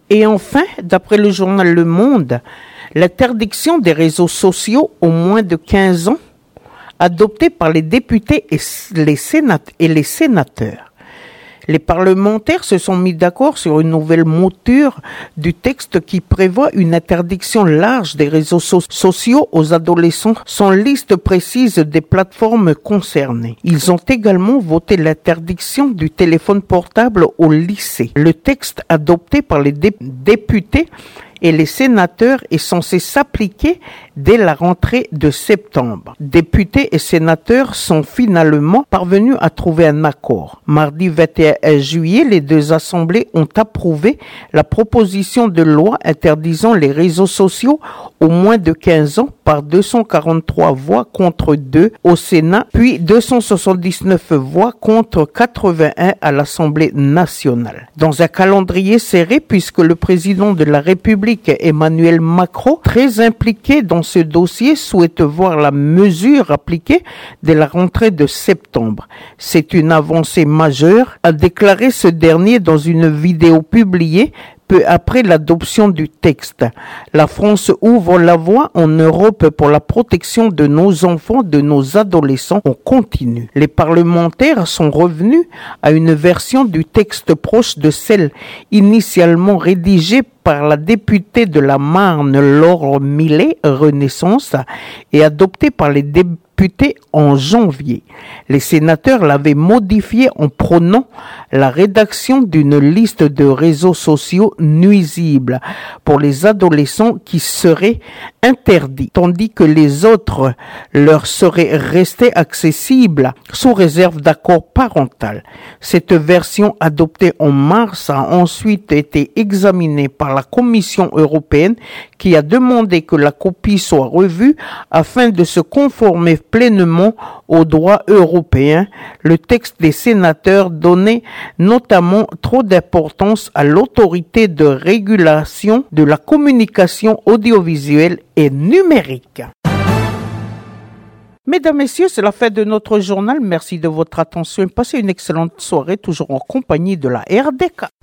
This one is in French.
Et enfin, d'après le journal Le Monde, l'interdiction des réseaux sociaux aux moins de 15 ans, adoptée par les députés et les sénateurs. Les parlementaires se sont mis d'accord sur une nouvelle mouture du texte qui prévoit une interdiction large des réseaux sociaux aux adolescents sans liste précise des plateformes concernées. Ils ont également voté l'interdiction du téléphone portable au lycée. Le texte adopté par les députés et les sénateurs est censé s'appliquer dès la rentrée de septembre. Députés et sénateurs sont finalement parvenus à trouver un accord. Mardi 21 juillet, les deux assemblées ont approuvé la proposition de loi interdisant les réseaux sociaux aux moins de 15 ans par 243 voix contre 2 au Sénat, puis 279 voix contre 81 à l'Assemblée nationale. Dans un calendrier serré, puisque le président de la République, Emmanuel Macron, très impliqué dans ce dossier, souhaite voir la mesure appliquée dès la rentrée de septembre. C'est une avancée majeure, a déclaré ce dernier dans une vidéo publiée peu après l'adoption du texte. La France ouvre la voie en Europe pour la protection de nos enfants, de nos adolescents. On continue. Les parlementaires sont revenus à une version du texte proche de celle initialement rédigée par la députée de la Marne, Laure Millet, Renaissance, et adoptée par les députés en janvier. Les sénateurs l'avaient modifié en prônant la rédaction d'une liste de réseaux sociaux nuisibles pour les adolescents qui seraient interdits, tandis que les autres leur seraient restés accessibles sous réserve d'accord parental. Cette version adoptée en mars a ensuite été examinée par la Commission européenne qui a demandé que la copie soit revue afin de se conformer pleinement aux droits européens. Le texte des sénateurs donnait notamment trop d'importance à l'autorité de régulation de la communication audiovisuelle et numérique. Mesdames, Messieurs, c'est la fin de notre journal. Merci de votre attention et passez une excellente soirée, toujours en compagnie de la RDK.